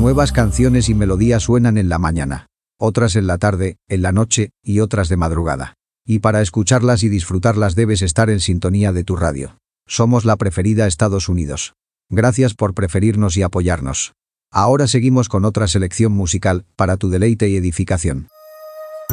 Nuevas canciones y melodías suenan en la mañana, otras en la tarde, en la noche y otras de madrugada. Y para escucharlas y disfrutarlas debes estar en sintonía de tu radio. Somos la preferida Estados Unidos. Gracias por preferirnos y apoyarnos. Ahora seguimos con otra selección musical para tu deleite y edificación.